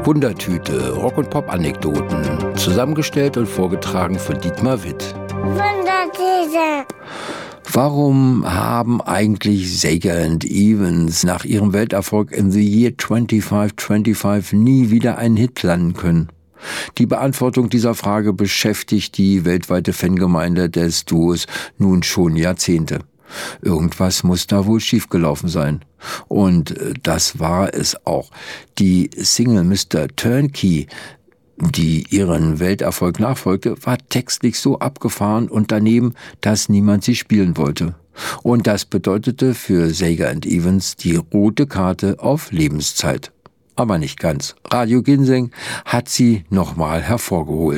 Wundertüte, Rock- und Pop-Anekdoten, zusammengestellt und vorgetragen von Dietmar Witt. Wundertüte. Warum haben eigentlich Sager and Evans nach ihrem Welterfolg in The Year 2525 nie wieder einen Hit landen können? Die Beantwortung dieser Frage beschäftigt die weltweite Fangemeinde des Duos nun schon Jahrzehnte. Irgendwas muss da wohl schiefgelaufen sein. Und das war es auch. Die Single Mr. Turnkey, die ihren Welterfolg nachfolgte, war textlich so abgefahren und daneben, dass niemand sie spielen wollte. Und das bedeutete für Sager and Evans die rote Karte auf Lebenszeit. Aber nicht ganz. Radio Ginseng hat sie nochmal hervorgeholt.